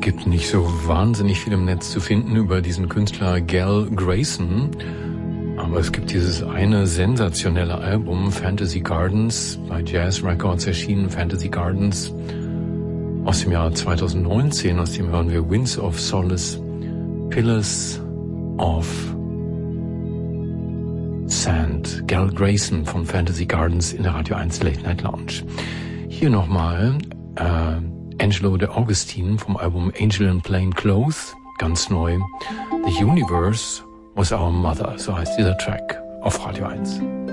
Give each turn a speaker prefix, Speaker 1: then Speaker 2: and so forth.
Speaker 1: Gibt nicht so wahnsinnig viel im Netz zu finden über diesen Künstler Gal Grayson. Aber es gibt dieses eine sensationelle Album, Fantasy Gardens, bei Jazz Records erschienen, Fantasy Gardens, aus dem Jahr 2019, aus dem hören wir Winds of Solace, Pillars of Sand. Gal Grayson von Fantasy Gardens in der Radio 1 Late Night Lounge. Hier nochmal Angelo De Augustine vom Album Angel in Plain Clothes, ganz neu. The Universe Was Our Mother, so heißt dieser Track auf Radio 1.